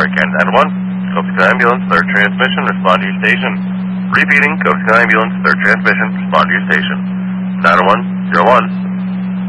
American 911. Coast Guard Ambulance, third transmission, respond to your station. Repeating, Coast Guard Ambulance, third transmission, respond to your station. 901, 01.